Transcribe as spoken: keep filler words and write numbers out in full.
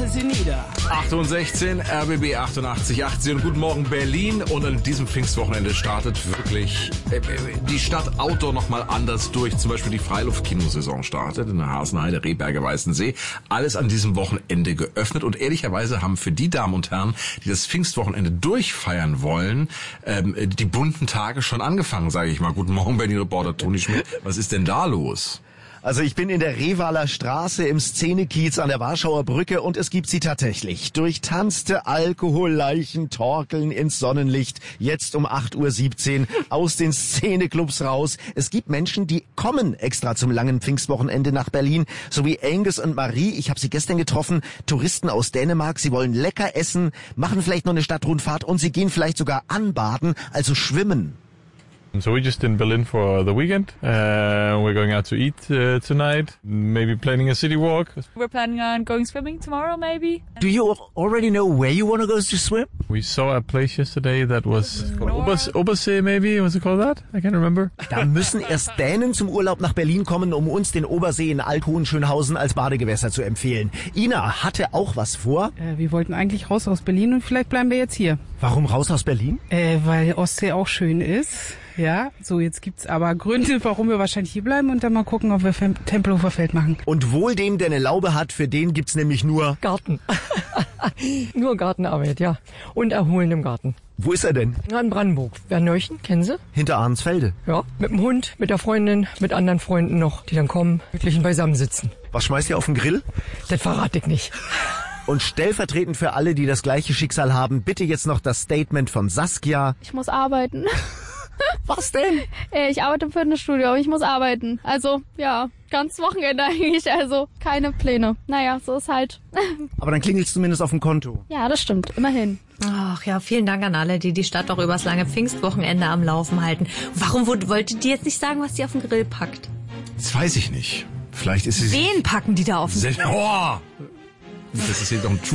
setze sie nieder. acht und sechzehn, R B B achtundachtzig achtzig und guten Morgen Berlin. Und an diesem Pfingstwochenende startet wirklich äh, die Stadt Outdoor nochmal anders durch. Zum Beispiel die Freiluftkinosaison startet in der Hasenheide, Rehberger, Weißensee. Alles an diesem Wochenende geöffnet. Und ehrlicherweise haben für die Damen und Herren, die das Pfingstwochenende durchfeiern wollen, ähm, die bunten Tage schon angefangen, sage ich mal. Guten Morgen Berlin-Reporter Toni Schmidt. Was ist denn da los? Also ich bin in der Revaler Straße im Szenekiez an der Warschauer Brücke und es gibt sie tatsächlich. Durchtanzte Alkoholleichen torkeln ins Sonnenlicht, jetzt um acht Uhr siebzehn aus den Szeneclubs raus. Es gibt Menschen, die kommen extra zum langen Pfingstwochenende nach Berlin, so wie Angus und Marie. Ich habe sie gestern getroffen, Touristen aus Dänemark. Sie wollen lecker essen, machen vielleicht noch eine Stadtrundfahrt und sie gehen vielleicht sogar anbaden, also schwimmen. So we're just in Berlin for the weekend. Uh, we're going out to eat uh, tonight. Maybe planning a city walk. We're planning on going swimming tomorrow, maybe. Do you already know where you want to go to swim? We saw a place yesterday that was called Obers, Obersee, maybe. Was it called that? I can't remember. Da müssen erst Dänen zum Urlaub nach Berlin kommen, um uns den Obersee in Alt-Hohenschönhausen als Badegewässer zu empfehlen. Ina hatte auch was vor. Äh, wir wollten eigentlich raus aus Berlin und vielleicht bleiben wir jetzt hier. Warum raus aus Berlin? Äh, weil Ostsee auch schön ist. Ja, so jetzt gibt's aber Gründe, warum wir wahrscheinlich hier bleiben und dann mal gucken, ob wir Tempelhofer Feld machen. Und wohl dem, der eine Laube hat, für den gibt's nämlich nur Garten. Nur Gartenarbeit, ja. Und Erholen im Garten. Wo ist er denn? Na, in Brandenburg. Werneuchen, kennen Sie? Hinter Ahrensfelde. Ja, mit dem Hund, mit der Freundin, mit anderen Freunden noch, die dann kommen, wirklich beisammensitzen. Was schmeißt ihr auf den Grill? Das verrate ich nicht. Und stellvertretend für alle, die das gleiche Schicksal haben, bitte jetzt noch das Statement von Saskia. Ich muss arbeiten. Was denn? Ich arbeite im Fitnessstudio, aber ich muss arbeiten. Also, ja, ganz Wochenende eigentlich. Also, keine Pläne. Naja, so ist halt. Aber dann klingelt's zumindest auf dem Konto. Ja, das stimmt. Immerhin. Ach ja, vielen Dank an alle, die die Stadt auch übers lange Pfingstwochenende am Laufen halten. Warum wolltet ihr jetzt nicht sagen, was die auf den Grill packt? Das weiß ich nicht. Vielleicht ist es... Wen packen die da auf den Grill? Oh! Das ist hier doch ein